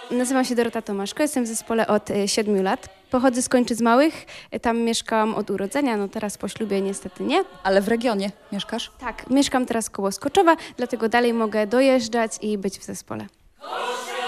Nazywam się Dorota Tomaszko, jestem w zespole od 7 lat. Pochodzę z Kończy z Małych, tam mieszkam od urodzenia, no teraz po ślubie niestety nie. Ale w regionie mieszkasz? Tak, mieszkam teraz koło Skoczowa, dlatego dalej mogę dojeżdżać i być w zespole.